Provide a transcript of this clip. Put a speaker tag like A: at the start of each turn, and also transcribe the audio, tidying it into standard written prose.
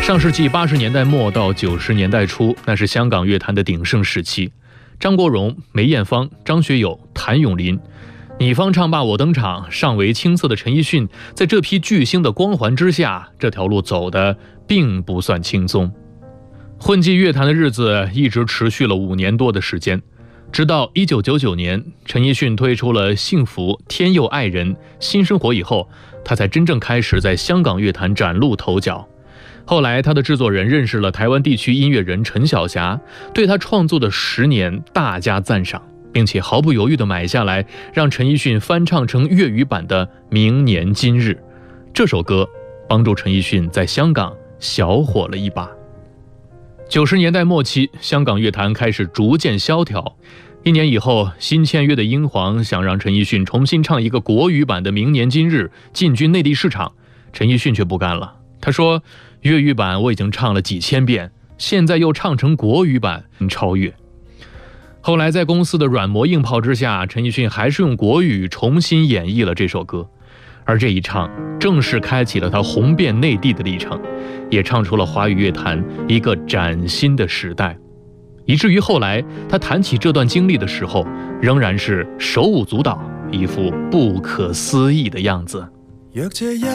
A: 上世纪80年代末到90年代初，那是香港乐坛的鼎盛时期。张国荣、梅艳芳、张学友、谭咏麟，你方唱罢我登场，尚为青涩的陈奕迅，在这批巨星的光环之下，这条路走得并不算轻松。混迹乐坛的日子一直持续了5年多的时间，直到1999年，陈奕迅推出了《幸福》《天佑爱人》《新生活》以后，他才真正开始在香港乐坛崭露头角。后来他的制作人认识了台湾地区音乐人陈晓霞，对他创作的《10年》大加赞赏，并且毫不犹豫地买下来，让陈奕迅翻唱成粤语版的《明年今日》。这首歌帮助陈奕迅在香港小火了一把。90年代末期，香港乐坛开始逐渐萧条。1年以后，新签约的英皇想让陈奕迅重新唱一个国语版的《明年今日》，进军内地市场。陈奕迅却不干了，他说：“粤语版我已经唱了几千遍，现在又唱成国语版，超越。”后来在公司的软磨硬泡之下，陈奕迅还是用国语重新演绎了这首歌，而这一唱正式开启了他红遍内地的历程，也唱出了华语乐坛一个崭新的时代。以至于后来他谈起这段经历的时候，仍然是手舞足蹈，一副不可思议的样子。
B: 若这一